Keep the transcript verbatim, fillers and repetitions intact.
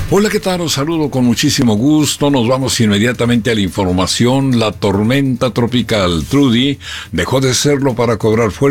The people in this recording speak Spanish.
Hola, ¿qué tal? Os saludo con muchísimo gusto. Nos vamos inmediatamente a la información. La tormenta tropical Trudy dejó de serlo para cobrar fuerza